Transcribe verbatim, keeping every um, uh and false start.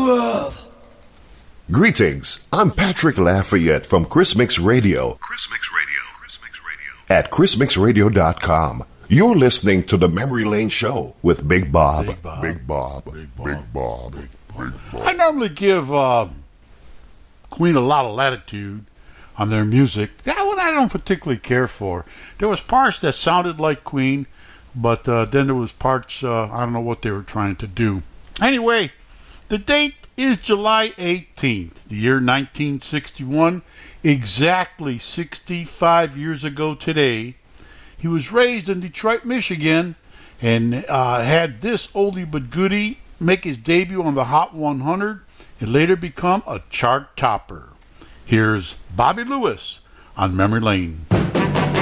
Groove. Greetings, I'm Patrick Lafayette from Chris Mix Radio. Chris Mix Radio. Chris Mix Radio. At chris mix radio dot com. You're listening to the Memory Lane Show with Big Bob. Big Bob. Big Bob. Big Bob. Big Bob. Big Big Bob. I normally give uh, Queen a lot of latitude on their music. That one I don't particularly care for. There was parts that sounded like Queen, but uh, then there was parts, uh, I don't know what they were trying to do. Anyway, the date is July eighteenth, the year nineteen sixty-one, exactly sixty-five years ago today. He was raised in Detroit, Michigan, and uh, had this oldie but goodie make his debut on the Hot one hundred and later become a chart topper. Here's Bobby Lewis on Memory Lane.